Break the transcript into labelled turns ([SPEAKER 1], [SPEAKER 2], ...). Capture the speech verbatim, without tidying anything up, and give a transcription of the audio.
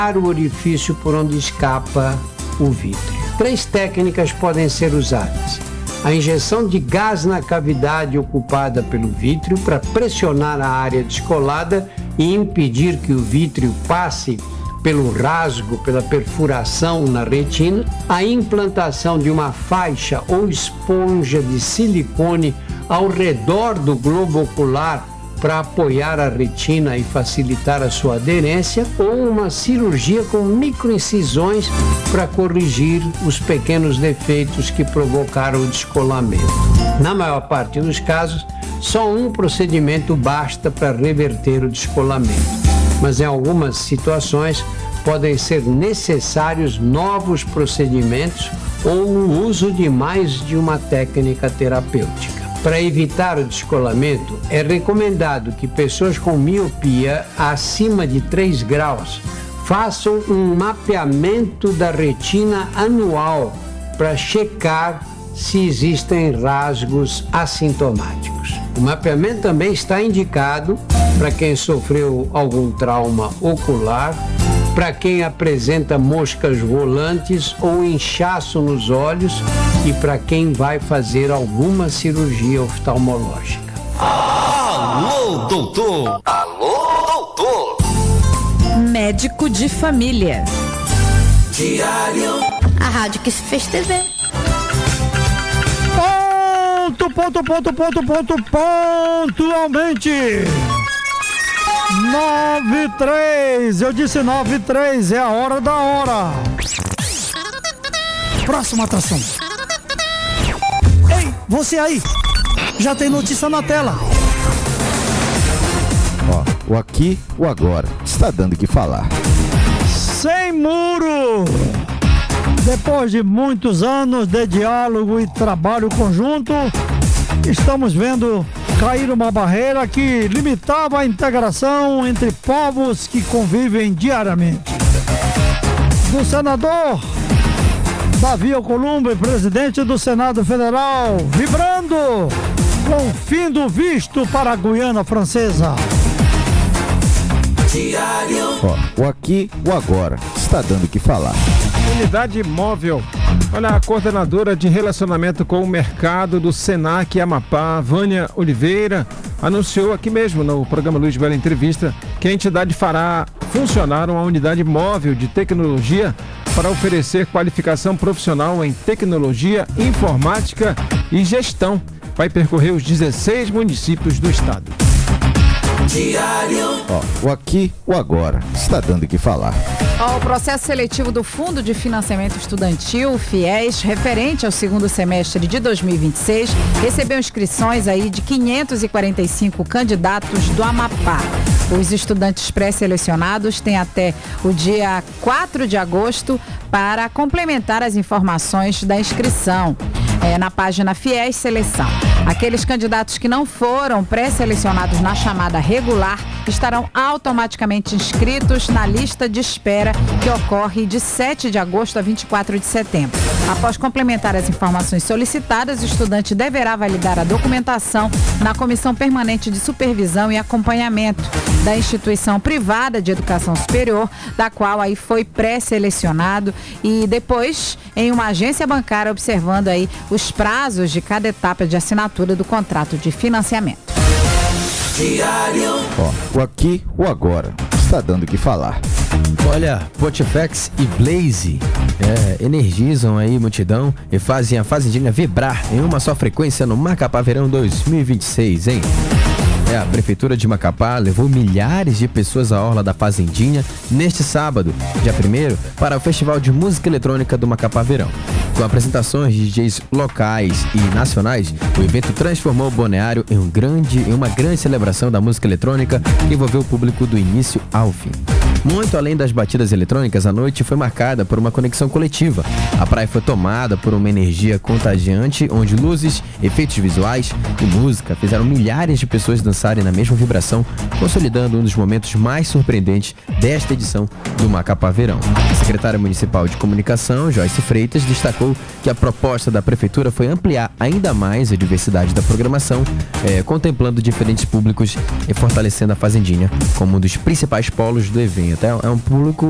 [SPEAKER 1] o orifício por onde escapa o vítreo. Três técnicas podem ser usadas. A injeção de gás na cavidade ocupada pelo vítreo para pressionar a área descolada e impedir que o vítreo passe pelo rasgo, pela perfuração na retina. A implantação de uma faixa ou esponja de silicone ao redor do globo ocular para apoiar a retina e facilitar a sua aderência, ou uma cirurgia com microincisões para corrigir os pequenos defeitos que provocaram o descolamento. Na maior parte dos casos, só um procedimento basta para reverter o descolamento, mas em algumas situações podem ser necessários novos procedimentos ou o uso de mais de uma técnica terapêutica. Para evitar o descolamento, é recomendado que pessoas com miopia acima de três graus façam um mapeamento da retina anual para checar se existem rasgos assintomáticos. O mapeamento também está indicado para quem sofreu algum trauma ocular, para quem apresenta moscas volantes ou inchaço nos olhos e para quem vai fazer alguma cirurgia oftalmológica.
[SPEAKER 2] Alô, doutor! Alô, doutor!
[SPEAKER 3] Médico de família.
[SPEAKER 2] Diário.
[SPEAKER 3] A rádio que se fez T V.
[SPEAKER 4] Ponto, ponto, ponto, ponto, ponto, pontualmente. nove e três, eu disse nove e três, é a hora da hora. Próxima atração. Ei, você aí, já tem notícia na tela.
[SPEAKER 5] Ó, o aqui, o agora, está dando o que falar.
[SPEAKER 4] Sem muro. Depois de muitos anos de diálogo e trabalho conjunto, estamos vendo cair uma barreira que limitava a integração entre povos que convivem diariamente. Do senador Davi Alcolumbre, presidente do Senado Federal, vibrando com o fim do visto para a Guiana Francesa.
[SPEAKER 2] Diário.
[SPEAKER 5] Ó, o aqui, o agora, está dando o que falar.
[SPEAKER 6] Unidade móvel. Olha, a coordenadora de relacionamento com o mercado do Senac Amapá, Vânia Oliveira, anunciou aqui mesmo no programa Luiz Bela Entrevista que a entidade fará funcionar uma unidade móvel de tecnologia para oferecer qualificação profissional em tecnologia, informática e gestão. Vai percorrer os dezesseis municípios do estado.
[SPEAKER 2] Diário.
[SPEAKER 5] Ó, o aqui, o agora, está dando o que falar.
[SPEAKER 3] O processo seletivo do Fundo de Financiamento Estudantil, FIES, referente ao segundo semestre de dois mil e vinte e seis, recebeu inscrições aí de quinhentos e quarenta e cinco candidatos do Amapá. Os estudantes pré-selecionados têm até o dia quatro de agosto para complementar as informações da inscrição. É, na página FIES Seleção. Aqueles candidatos que não foram pré-selecionados na chamada regular estarão automaticamente inscritos na lista de espera que ocorre de sete de agosto a vinte e quatro de setembro. Após complementar as informações solicitadas, o estudante deverá validar a documentação na Comissão Permanente de Supervisão e Acompanhamento da instituição privada de educação superior, da qual aí foi pré-selecionado, e depois em uma agência bancária observando aí os prazos de cada etapa de assinatura do contrato de financiamento.
[SPEAKER 2] Diário.
[SPEAKER 5] Ó, o aqui, o agora, está dando o que falar.
[SPEAKER 7] Olha, Potifex e Blaze é, energizam aí multidão e fazem a Fazendinha vibrar em uma só frequência no Macapá Verão dois mil e vinte e seis, hein? É, a Prefeitura de Macapá levou milhares de pessoas à orla da Fazendinha neste sábado, dia primeiro, para o Festival de Música Eletrônica do Macapá Verão. Com apresentações de D Js locais e nacionais, o evento transformou o balneário em, um grande, em uma grande celebração da música eletrônica que envolveu o público do início ao fim. Muito além das batidas eletrônicas, a noite foi marcada por uma conexão coletiva. A praia foi tomada por uma energia contagiante, onde luzes, efeitos visuais e música fizeram milhares de pessoas dançarem na mesma vibração, consolidando um dos momentos mais surpreendentes desta edição do Macapá Verão. A secretária municipal de comunicação, Joyce Freitas, destacou que a proposta da prefeitura foi ampliar ainda mais a diversidade da programação, eh, contemplando diferentes públicos e fortalecendo a Fazendinha como um dos principais polos do evento. É um público